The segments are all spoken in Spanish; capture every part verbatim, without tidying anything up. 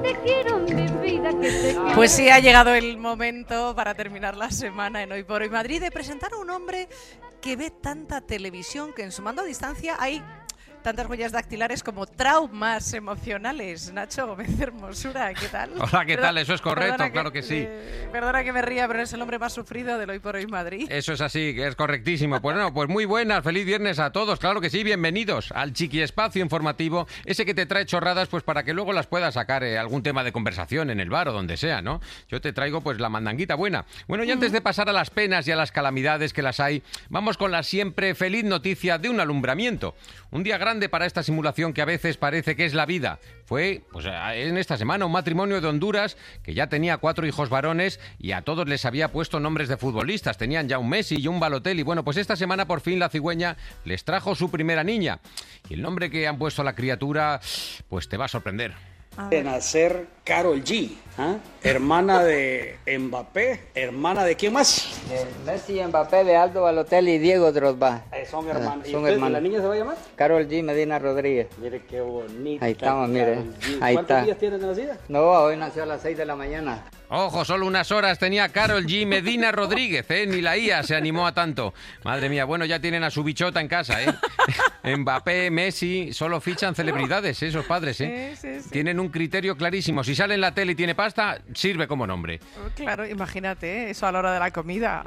Te quiero, mi vida, que te quiero. Pues sí, ha llegado el momento para terminar la semana en Hoy por Hoy Madrid de presentar a un hombre que ve tanta televisión que en su mando a distancia hay tantas huellas dactilares como traumas emocionales. Nacho Gómez Hermosura, ¿qué tal? Hola, ¿qué tal? Eso es correcto, Perdona claro que, que sí. Eh, perdona que me ría, pero es el hombre más sufrido del Hoy por Hoy Madrid. Eso es así, que es correctísimo. Pues bueno, pues muy buenas, feliz viernes a todos, claro que sí, bienvenidos al chiqui espacio informativo, ese que te trae chorradas pues para que luego las puedas sacar eh, algún tema de conversación en el bar o donde sea, ¿no? Yo te traigo pues la mandanguita buena. Bueno, y antes de pasar a las penas y a las calamidades que las hay, vamos con la siempre feliz noticia de un alumbramiento. Un día grande para esta simulación que a veces parece que es la vida. Fue pues en esta semana un matrimonio de Honduras que ya tenía cuatro hijos varones y a todos les había puesto nombres de futbolistas. Tenían ya un Messi y un Balotelli. Bueno, pues esta semana por fin la cigüeña les trajo su primera niña. Y el nombre que han puesto a la criatura pues te va a sorprender. De nacer Karol G, ¿eh? Hermana de Mbappé, hermana de ¿quién más? De Messi, Mbappé, de Aldo Balotelli y Diego Drogba. Eh, son hermanos. Eh, son hermanos. ¿La niña se va a llamar? Karol G Medina Rodríguez. Mire qué bonita. Ahí estamos, mire. Ahí ¿Cuántos está. días tiene de nacida? No, hoy nació a las seis de la mañana. Ojo, solo unas horas tenía Karol G Medina Rodríguez, ¿eh? Ni la I A se animó a tanto. Madre mía, bueno, ya tienen a su bichota en casa, ¿eh? Mbappé, Messi, solo fichan celebridades, ¿eh? Esos padres, ¿eh? Sí, sí, sí. Tienen un criterio clarísimo. Si sale en la tele y tiene pasta, sirve como nombre. Claro, imagínate, ¿eh? Eso a la hora de la comida.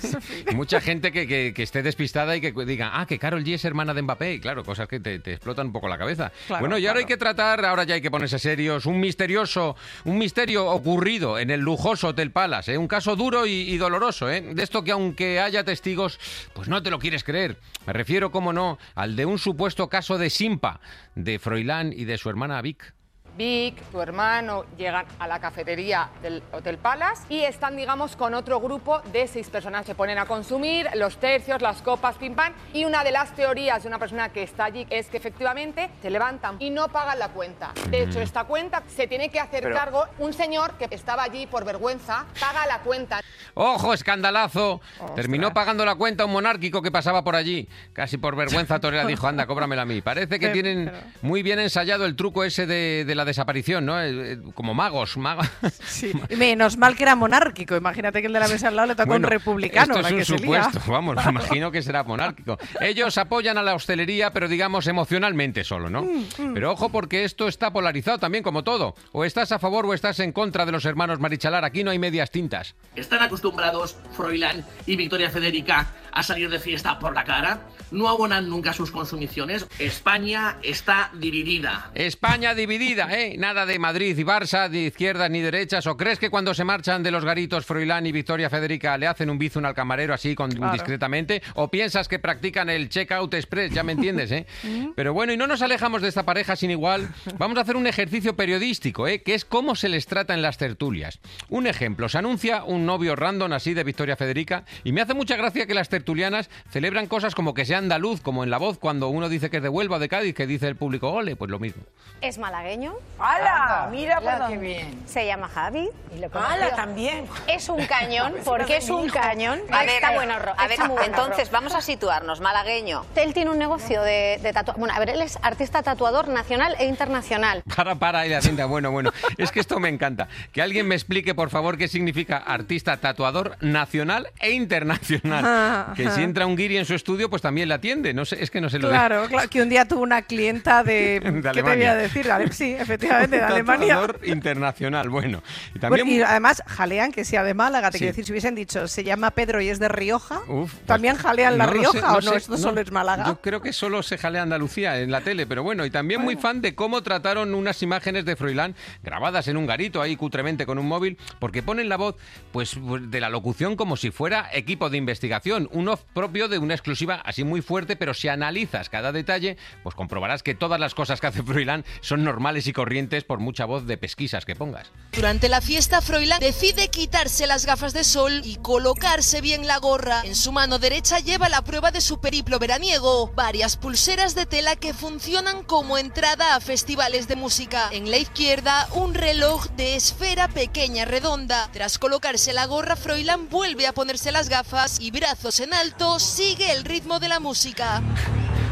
Mucha gente que, que, que esté despistada y que diga, ah, que Karol G es hermana de Mbappé. Y claro, cosas que te, te explotan un poco la cabeza. Claro, bueno, y ahora claro. hay que tratar, ahora ya hay que ponerse serios, un misterioso, un misterio ocurrido en el lujoso Hotel Palace, ¿eh? Un caso duro y, y doloroso, ¿eh? De esto que aunque haya testigos, pues no te lo quieres creer. Me refiero, cómo no, al de un supuesto caso de Simpa, de Froilán y de su hermana Vic. Vic, tu hermano, llegan a la cafetería del Hotel Palace y están, digamos, con otro grupo de seis personas. Se ponen a consumir los tercios, las copas, pim pam. Y una de las teorías de una persona que está allí es que efectivamente se levantan y no pagan la cuenta. De hecho, esta cuenta se tiene que hacer Pero... cargo un señor que estaba allí por vergüenza, paga la cuenta. ¡Ojo, escandalazo! Ostras. Terminó pagando la cuenta un monárquico que pasaba por allí. Casi por vergüenza Torera dijo, anda, cóbramela a mí. Parece que Pero- tienen pero- muy bien ensayado el truco ese de, de la desaparición, ¿no? Eh, eh, Como magos, magos. Sí. Menos mal que era monárquico. Imagínate que el de la mesa al lado le toca Bueno, un republicano. esto la es un que se lía. supuesto, vamos, me imagino que será monárquico. Ellos apoyan a la hostelería, pero digamos emocionalmente solo, ¿no? Pero ojo, porque esto está polarizado también, como todo. O estás a favor o estás en contra de los hermanos Marichalar. Aquí no hay medias tintas. ¿Están acostumbrados Froilán y Victoria Federica a salir de fiesta por la cara? ¿No abonan nunca sus consumiciones? España está dividida. España dividida, ¿eh? Nada de Madrid y Barça, de izquierdas ni derechas. ¿O crees que cuando se marchan de los garitos Froilán y Victoria Federica le hacen un bizun al camarero así con, Claro. discretamente? ¿O piensas que practican el check-out express? Ya me entiendes, ¿eh? Pero bueno, y no nos alejamos de esta pareja sin igual. Vamos a hacer un ejercicio periodístico, ¿eh? Que es cómo se les trata en las tertulias. Un ejemplo, se anuncia un novio random así de Victoria Federica y me hace mucha gracia que las tertulianas celebran cosas como que sea andaluz, como en La Voz, cuando uno dice que es de Huelva o de Cádiz, que dice el público, ole, pues lo mismo. Es malagueño, ¡Hala! Mira por qué bien. se llama Javi. ¡Hala, también! Es un cañón, porque es un cañón. A ver, Está bueno, Ro- a ver, está muy bueno, entonces Ro. vamos a situarnos. Malagueño. Él tiene un negocio de, de tatuaje. Bueno, a ver, él es artista tatuador nacional e internacional. Para, para, y la cinta. Bueno, bueno. Es que esto me encanta. Que alguien me explique, por favor, qué significa artista tatuador nacional e internacional. Ajá, Que ajá. si entra un guiri en su estudio, pues también la atiende. No sé, es que no se lo Claro, claro, que un día tuvo una clienta de... ¿Qué te voy Alemania. a decir? Ale- Sí, efectivamente, de Alemania. Tatuador internacional, bueno. Y Bueno, también... y además jalean que sea de Málaga, te Sí. quiero decir, si hubiesen dicho se llama Pedro y es de Rioja, Uf, pues, ¿también jalean la no lo Rioja sé, o no? sé, Esto solo es Málaga. Yo creo que solo se jalea Andalucía en la tele, pero bueno, y también muy fan de cómo trataron unas imágenes de Froilán grabadas en un garito ahí cutremente con un móvil, porque ponen la voz pues de la locución como si fuera equipo de investigación, un off propio de una exclusiva así muy fuerte, pero si analizas cada detalle, pues comprobarás que todas las cosas que hace Froilán son normales y corrientes por mucha voz de pesquisas que pongas. Durante la fiesta, Froilán decide quitarse las gafas de sol y colocarse bien la gorra. En su mano derecha lleva la prueba de su periplo veraniego, varias pulseras de tela que funcionan como entrada a festivales de música. En la izquierda, un reloj de esfera pequeña redonda. Tras colocarse la gorra, Froilán vuelve a ponerse las gafas y brazos en alto sigue el ritmo de la música.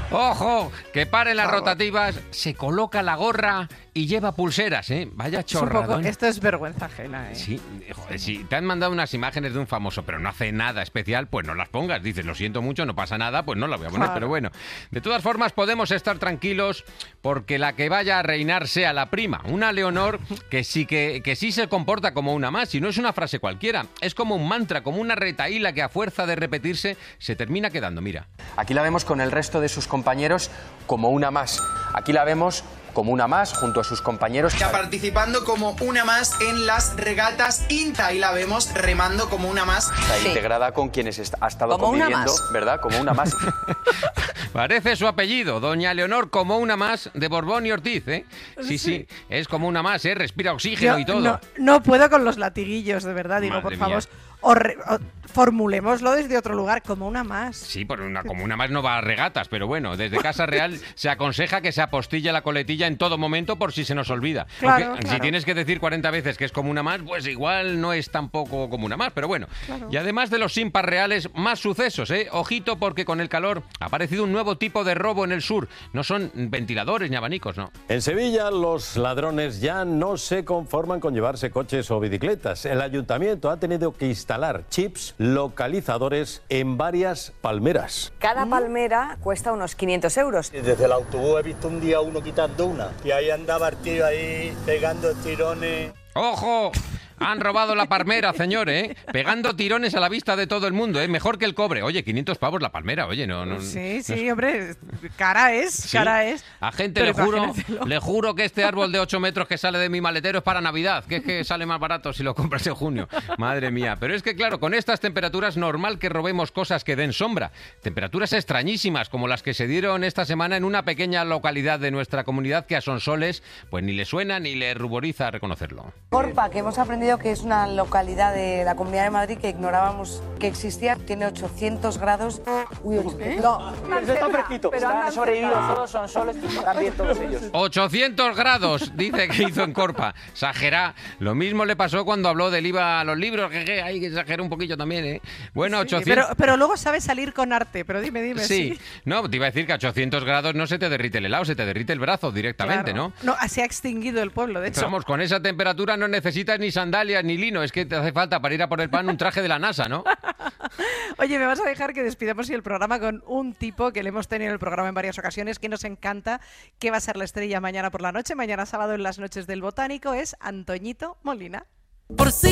Ojo, que paren las rotativas, se coloca la gorra y lleva pulseras, ¿eh? Vaya chorradón. Esto es vergüenza ajena, ¿eh? Sí, joder, si te han mandado unas imágenes de un famoso, pero no hace nada especial, pues no las pongas. Dices, lo siento mucho, no pasa nada, pues no la voy a poner, claro. Pero bueno. De todas formas, podemos estar tranquilos porque la que vaya a reinar sea la prima. Una Leonor que sí, que, que sí se comporta como una más, y no es una frase cualquiera. Es como un mantra, como una retahíla que a fuerza de repetirse se termina quedando, mira. Aquí la vemos con el resto de sus compañeros como una más. Aquí la vemos como una más junto a sus compañeros. Está participando como una más en las regatas INTA y la vemos remando como una más. Está sí. integrada con quienes ha estado como conviviendo, ¿verdad? Como una más. Parece su apellido, doña Leonor, como una más de Borbón y Ortiz, ¿eh? Sí, sí, sí, es como una más, ¿eh? Respira oxígeno Yo y todo. No, no puedo con los latiguillos, de verdad, digo, Madre por favor. Mía. O re, o formulémoslo desde otro lugar, como una más. Sí, por una, como una más no va a regatas, pero bueno, desde Casa Real se aconseja que se apostille la coletilla en todo momento por si se nos olvida. Claro, Aunque, claro. Si tienes que decir cuarenta veces que es como una más, pues igual no es tampoco como una más, pero bueno. Claro. Y además de los simpas reales, más sucesos, ¿eh? Ojito, porque con el calor ha aparecido un nuevo tipo de robo en el sur. No son ventiladores ni abanicos, no. En Sevilla, los ladrones ya no se conforman con llevarse coches o bicicletas. El ayuntamiento ha tenido que instalar chips localizadores en varias palmeras. Cada palmera cuesta unos quinientos euros. Desde el autobús he visto un día uno quitando una y ahí andaba el tío ahí pegando tirones. ¡Ojo! Han robado la palmera, señores, ¿eh? Pegando tirones a la vista de todo el mundo, ¿eh? Mejor que el cobre. Oye, quinientos pavos la palmera, oye, no... no sí, sí, no... hombre, cara es, ¿Sí? cara es. A gente le juro, le juro que este árbol de ocho metros que sale de mi maletero es para Navidad, que es que sale más barato si lo compras en junio. Madre mía. Pero es que, claro, con estas temperaturas normal que robemos cosas que den sombra. Temperaturas extrañísimas, como las que se dieron esta semana en una pequeña localidad de nuestra comunidad que a Sonsoles, pues ni le suena ni le ruboriza reconocerlo. Corpa, que hemos aprendido que es una localidad de la Comunidad de Madrid que ignorábamos que existía, tiene ochocientos grados. Uy, ¿Eh? No, pero está fresquito. Pero han sobrevivido todos, son soles, también todos ellos. ochocientos grados, dice que hizo en Corpa. Exagera. Lo mismo le pasó cuando habló del I V A a los libros, que, que hay que exagerar un poquito también, ¿eh? Bueno, sí, ochocientos... Pero, pero luego sabe salir con arte, pero dime, dime. Sí. sí, no, te iba a decir que a ochocientos grados no se te derrite el helado, se te derrite el brazo directamente, claro. ¿no? No, se ha extinguido el pueblo, de hecho. Vamos, con esa temperatura no necesitas ni sandalias ni lino, es que te hace falta para ir a por el pan un traje de la NASA, ¿no? Oye, me vas a dejar que despidamos el programa con un tipo que le hemos tenido en el programa en varias ocasiones, que nos encanta, que va a ser la estrella mañana por la noche, mañana sábado en las noches del Botánico, es Antoñito Molina. Por si